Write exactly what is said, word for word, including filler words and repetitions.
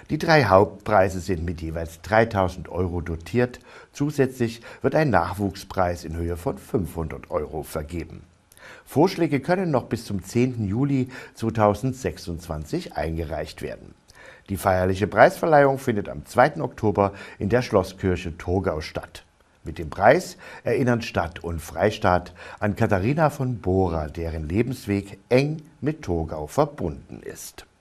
Die drei Hauptpreise sind mit jeweils dreitausend Euro dotiert. Zusätzlich wird ein Nachwuchspreis in Höhe von fünfhundert Euro vergeben. Vorschläge können noch bis zum zehnten Juli zweitausendsechsundzwanzig eingereicht werden. Die feierliche Preisverleihung findet am zweiten Oktober in der Schlosskirche Torgau statt. Mit dem Preis erinnern Stadt und Freistaat an Katharina von Bora, deren Lebensweg eng mit Torgau verbunden ist.